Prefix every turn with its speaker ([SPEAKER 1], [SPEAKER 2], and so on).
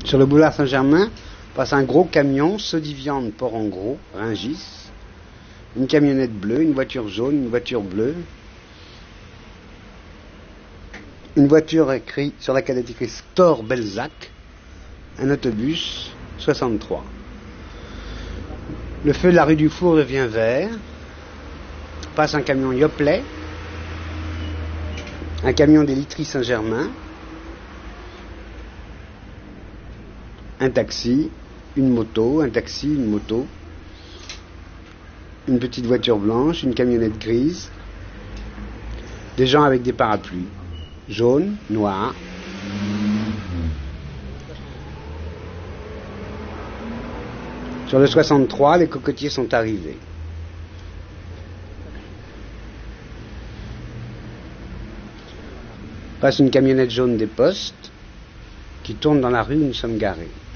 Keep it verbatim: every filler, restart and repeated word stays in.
[SPEAKER 1] Sur le boulevard Saint-Germain passe un gros camion, Sodiviande Port en Gros, Rungis, une camionnette bleue, une voiture jaune, une voiture bleue, une voiture écrit, sur laquelle est écrit Store Belzac, un autobus soixante-trois. Le feu de la rue du Four devient vert, passe un camion Yoplait, un camion des literies Saint-Germain, un taxi, une moto, un taxi, une moto, une petite voiture blanche, une camionnette grise, des gens avec des parapluies, jaunes, noirs. Sur le soixante-trois, les cocotiers sont arrivés. Passe une camionnette jaune des postes qui tourne dans la rue où nous sommes garés.